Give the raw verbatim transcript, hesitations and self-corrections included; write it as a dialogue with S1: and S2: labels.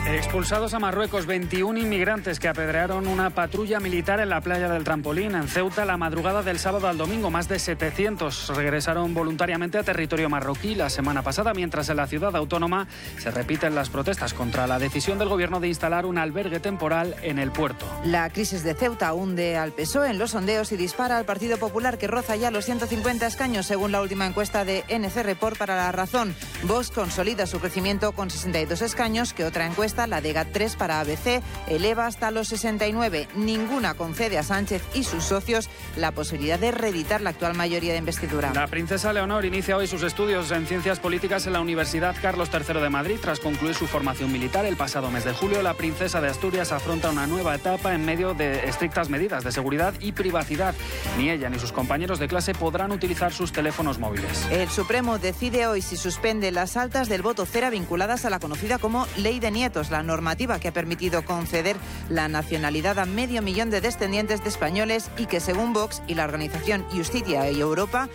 S1: Expulsados a Marruecos, veintiún inmigrantes que apedrearon una patrulla militar en la playa del Trampolín, en Ceuta, la madrugada del sábado al domingo. Más de setecientos regresaron voluntariamente a territorio marroquí la semana pasada, mientras en la ciudad autónoma se repiten las protestas contra la decisión del gobierno de instalar un albergue temporal en el puerto.
S2: La crisis de Ceuta hunde al P S O E en los sondeos y dispara al Partido Popular, que roza ya los ciento cincuenta escaños, según la última encuesta de N C Report para La Razón. Vox consolida su crecimiento con sesenta y dos escaños, que otra encuesta, la de GAT tres para A B C, eleva hasta los sesenta y nueve. Ninguna concede a Sánchez y sus socios la posibilidad de reeditar la actual mayoría de investidura.
S1: La princesa Leonor inicia hoy sus estudios en Ciencias Políticas en la Universidad Carlos tercero de Madrid. Tras concluir su formación militar el pasado mes de julio, la princesa de Asturias afronta una nueva etapa en medio de estrictas medidas de seguridad y privacidad. Ni ella ni sus compañeros de clase podrán utilizar sus teléfonos móviles.
S2: El Supremo decide hoy si suspende las altas del voto cera vinculadas a la conocida como Ley de Nietos, la normativa que ha permitido conceder la nacionalidad a medio millón de descendientes de españoles y que, según Vox y la organización Justicia y Europa,